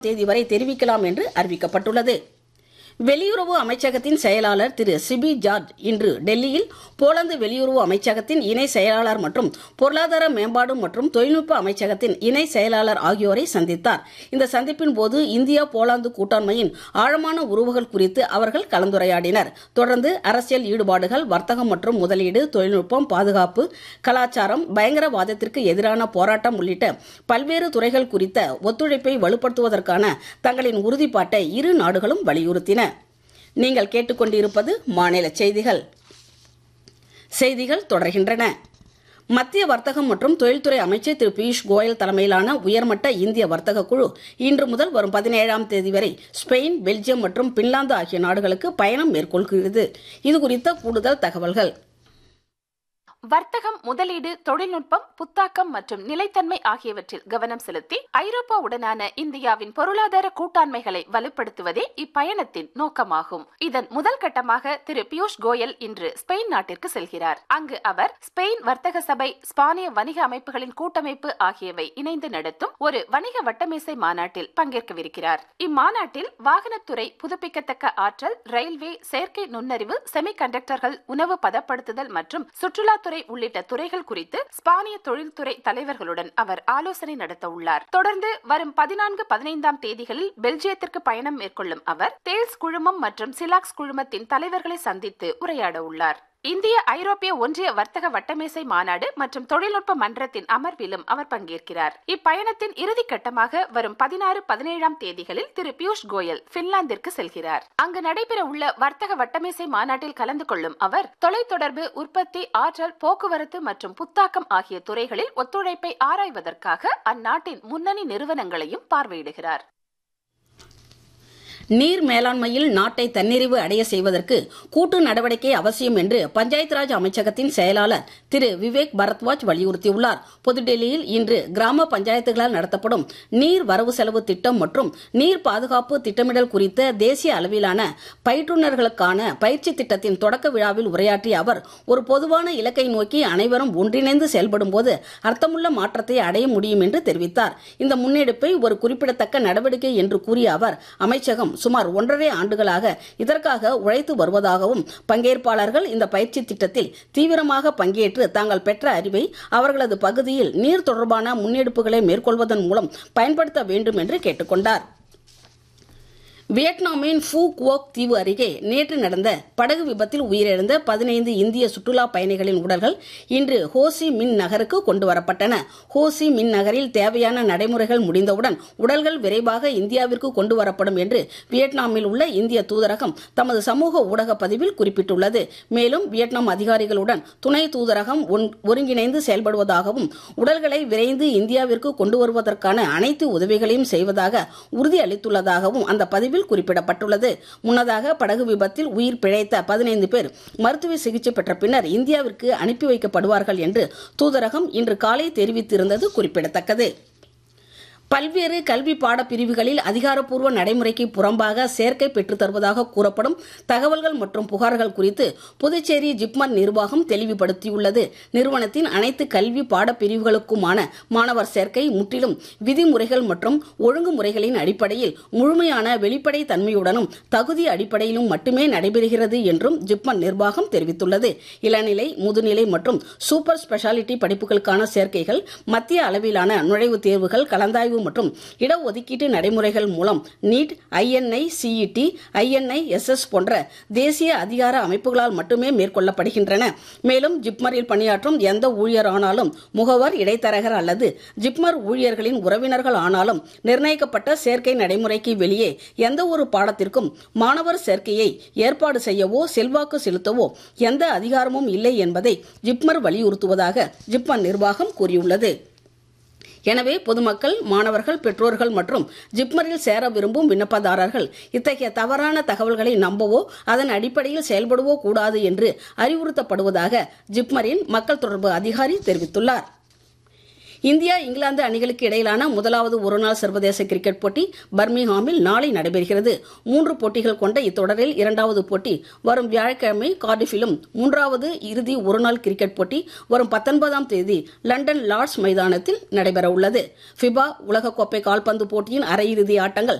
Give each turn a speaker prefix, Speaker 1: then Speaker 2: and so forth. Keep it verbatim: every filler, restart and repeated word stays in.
Speaker 1: தேதி வரை தெரிவிக்கலாம் என்று அறிவிக்கப்பட்டுள்ளது. வெளியுறவு அமைச்சகத்தின் செயலாளர் திரு சிபி ஜார்ஜ் இன்று டெல்லியில் போலந்து வெளியுறவு அமைச்சகத்தின் இணை செயலாளர் மற்றும் பொருளாதார மேம்பாடு மற்றும் தொழில்நுட்ப அமைச்சகத்தின் இணை செயலாளர் ஆகியோரை சந்தித்தார். இந்த சந்திப்பின் போது இந்தியா போலாந்து கூட்டாண்மையின் ஆழமான உறவுகள் குறித்து அவர்கள் கலந்துரையாடினர். தொடர்ந்து அரசியல் ஈடுபாடுகள், வர்த்தகம் மற்றும் முதலீடு, தொழில்நுட்பம், பாதுகாப்பு, கலாச்சாரம், பயங்கரவாதத்திற்கு எதிரான போராட்டம் உள்ளிட்ட பல்வேறு துறைகள் குறித்த ஒத்துழைப்பை வலுப்படுத்துவதற்கான தங்களின் உறுதிப்பாட்டை இரு நாடுகளும் வலியுறுத்தின. நீங்கள் கேட்டுக்கொண்டிருப்பது மாநில செய்திகள். செய்திகள் தொடர்கின்றன. மத்திய வர்த்தகம் மற்றும் தொழில்துறை அமைச்சர் திரு பியூஷ் கோயல் தலைமையிலான உயர்மட்ட இந்திய வர்த்தக குழு இன்று முதல் வரும் பதினேழாம் தேதி வரை ஸ்பெயின், பெல்ஜியம் மற்றும் பின்லாந்து ஆகிய நாடுகளுக்கு பயணம் மேற்கொள்கிறது. இதுகுறித்த கூடுதல் தகவல்கள்.
Speaker 2: வர்த்தகம், முதலீடு, தொழில்நுட்பம், புத்தாக்கம் மற்றும் நிலைத்தன்மை ஆகியவற்றில் கவனம் செலுத்தி ஐரோப்பாவுடனான இந்தியாவின் பொருளாதார கூட்டாண்மைகளை வலுப்படுத்துவதே இப்பயணத்தின் நோக்கமாகும். இதன் முதல் கட்டமாக திரு பியூஷ் கோயல் இன்று ஸ்பெயின் நாட்டிற்கு செல்கிறார். அங்கு அவர் ஸ்பெயின் வர்த்தக சபை, ஸ்பானிய வணிக அமைப்புகளின் கூட்டமைப்பு ஆகியவை இணைந்து நடத்தும் ஒரு வணிக வட்டமேசை மாநாட்டில் பங்கேற்கவிருக்கிறார். இம்மாநாட்டில் வாகனத்துறை, புதுப்பிக்கத்தக்க ஆற்றல், ரயில்வே, செயற்கை நுண்ணறிவு, செமிகண்டக்டர்கள், உணவு பதப்படுத்துதல் மற்றும் சுற்றுலாத்துறை உள்ளிட்ட துறைகள் குறித்து ஸ்பானிய தொழில்துறை தலைவர்களுடன் அவர் ஆலோசனை நடத்த உள்ளார். தொடர்ந்து வரும் பதினான்கு பதினைந்தாம் தேதிகளில் பெல்ஜியத்திற்கு பயணம் மேற்கொள்ளும் அவர் தேல்ஸ் குழுமம் மற்றும் சிலாக்ஸ் குழுமத்தின் தலைவர்களை சந்தித்து உரையாட உள்ளார். இந்திய ஐரோப்பிய ஒன்றிய வர்த்தக வட்டமேசை மாநாடு மற்றும் தொழில்நுட்ப மன்றத்தின் அமர்விலும் அவர் பங்கேற்கிறார். இப்பயணத்தின் இறுதி கட்டமாக வரும் பதினாறு பதினேழாம் தேதிகளில் திரு பியூஷ் கோயல் பின்லாந்திற்கு செல்கிறார். அங்கு நடைபெற உள்ள வர்த்தக வட்டமேசை மாநாட்டில் கலந்து கொள்ளும் அவர் தொலைத்தொடர்பு, உற்பத்தி, ஆற்றல், போக்குவரத்து மற்றும் புத்தாக்கம் ஆகிய துறைகளில் ஒத்துழைப்பை ஆராய்வதற்காக அந்நாட்டின் முன்னணி நிறுவனங்களையும் பார்வையிடுகிறார்.
Speaker 1: நீர் மேலாண்மையில் நாட்டை தன்னிறைவு அடைய செய்வதற்கு கூட்டு நடவடிக்கை அவசியம் என்று பஞ்சாயத் ராஜ் அமைச்சகத்தின் செயலாளர் திரு விவேக் பரத்வாஜ் வலியுறுத்தியுள்ளார். புதுடெல்லியில் இன்று கிராம பஞ்சாயத்துகளால் நடத்தப்படும் நீர் வரவு செலவு திட்டம் மற்றும் நீர் பாதுகாப்பு திட்டமிடல் குறித்த தேசிய அளவிலான பயிற்றுநர்களுக்கான பயிற்சி திட்டத்தின் தொடக்க விழாவில் உரையாற்றிய அவர், ஒரு பொதுவான இலக்கை நோக்கி அனைவரும் ஒன்றிணைந்து செயல்படும் போது அர்த்தமுள்ள மாற்றத்தை அடைய முடியும் என்று தெரிவித்தார். இந்த முன்னெடுப்பை ஒரு குறிப்பிடத்தக்க நடவடிக்கை என்று கூறிய அவர், அமைச்சகம் சுமார் ஒன்றரை ஆண்டுகளாக இதற்காக உழைத்து வருவதாகவும், பங்கேற்பாளர்கள் இந்த பயிற்சி திட்டத்தில் தீவிரமாக பங்கேற்று தாங்கள் பெற்ற அறிவை அவர்களது பகுதியில் நீர் தொடர்பான முன்னெடுப்புகளை மேற்கொள்வதன் மூலம் பயன்படுத்த வேண்டும் என்று கேட்டுக்கொண்டார். வியட்நாமின் ஃபூ குவோக் தீவு அருகே நேற்று நடந்த படகு விபத்தில் உயிரிழந்த பதினைந்து இந்திய சுற்றுலா பயணிகளின் உடல்கள் இன்று ஹோ சி மின் நகருக்கு கொண்டுவரப்பட்டன. ஹோ சி மின் நகரில் தேவையான நடைமுறைகள் முடிந்தவுடன் உடல்கள் விரைவாக இந்தியாவிற்கு கொண்டுவரப்படும் என்று வியட்நாமில் உள்ள இந்திய தூதரகம் தமது சமூக ஊடக பதிவில் குறிப்பிட்டுள்ளது. மேலும் வியட்நாம் அதிகாரிகளுடன் துணை தூதரகம் ஒருங்கிணைந்து செயல்படுவதாகவும், உடல்களை விரைந்து இந்தியாவிற்கு கொண்டு வருவதற்கான அனைத்து உதவிகளையும் செய்வதாக உறுதியளித்துள்ளதாகவும் அந்த பதிவில் குறிப்பிடப்பட்டுள்ளது. முன்னதாக படகு விபத்தில் உயிர் பிழைத்த பதினைந்து பேர் மருத்துவ சிகிச்சை பெற்ற பின்னர் இந்தியாவிற்கு அனுப்பி வைக்கப்படுவார்கள் என்று தூதரகம் இன்று காலை தெரிவித்திருந்தது குறிப்பிடத்தக்கது. பல்வேறு கல்வி பாட பிரிவுகளில் அதிகாரப்பூர்வ நடைமுறைக்கு புறம்பாக சேர்க்கை பெற்றுத் தருவதாக கூறப்படும் தகவல்கள் மற்றும் புகார்கள் குறித்து புதுச்சேரி ஜிப்மர் நிர்வாகம் தெளிவுபடுத்தியுள்ளது. நிறுவனத்தின் அனைத்து கல்வி பாட பிரிவுகளுக்குமான மாணவர் சேர்க்கை முற்றிலும் விதிமுறைகள் மற்றும் ஒழுங்குமுறைகளின் அடிப்படையில் முழுமையான வெளிப்படை தன்மையுடனும் தகுதி அடிப்படையிலும் மட்டுமே நடைபெறுகிறது என்றும் ஜிப்மர் நிர்வாகம் தெரிவித்துள்ளது. இளநிலை, முதுநிலை மற்றும் சூப்பர் ஸ்பெஷாலிட்டி படிப்புகளுக்கான சேர்க்கைகள் மத்திய அளவிலான நுழைவுத் தேர்வுகள், கலந்தாய்வு மற்றும் இடஒதுக்கீட்டு நடைமுறைகள் மூலம் NEET, I N I C E D, I N I S S போன்ற தேசிய அதிகார அமைப்புகளால் மட்டுமே மேற்கொள்ளப்படுகின்றன. மேலும் ஜிப்மரில் பணியாற்றும் எந்த ஊழியர் ஆனாலும், முகவர், இடைத்தரகர் அல்லது ஜிப்மர் ஊழியர்களின் உறவினர்கள் ஆனாலும் நிர்ணயிக்கப்பட்ட சேர்க்கை நடைமுறைக்கு வெளியே எந்த ஒரு பாடத்திற்கும் மாணவர் சேர்க்கையை ஏற்பாடு செய்யவோ செல்வாக்கு செலுத்தவோ எந்த அதிகாரமும் இல்லை என்பதை ஜிப்மர் வலியுறுத்துவதாக ஜிப்மர் நிர்வாகம் கூறியுள்ளது. எனவே பொதுமக்கள், மாணவர்கள், பெற்றோர்கள் மற்றும் ஜிப்மரில் சேர விரும்பும் விண்ணப்பதாரர்கள் இத்தகைய தவறான தகவல்களை நம்பவோ அதன் அடிப்படையில் செயல்படுவோ கூடாது என்று அறிவுறுத்தப்படுவதாக ஜிப்மரின் மக்கள் தொடர்பு அதிகாரி தெரிவித்துள்ளார். இந்தியா இங்கிலாந்து அணிகளுக்கு இடையிலான முதலாவது ஒருநாள் சர்வதேச கிரிக்கெட் போட்டி பர்மிங்ஹாமில் நாளை நடைபெறுகிறது. மூன்று போட்டிகள் கொண்ட இத்தொடரில் இரண்டாவது போட்டி வரும் வியாழக்கிழமை கார்டிஃபிலும், மூன்றாவது இறுதி ஒருநாள் கிரிக்கெட் போட்டி வரும் பத்தொன்பதாம் தேதி லண்டன் லார்ட்ஸ் மைதானத்தில் நடைபெறவுள்ளது. ஃபிபா உலகக்கோப்பை கால்பந்து போட்டியின் அரையிறுதி ஆட்டங்கள்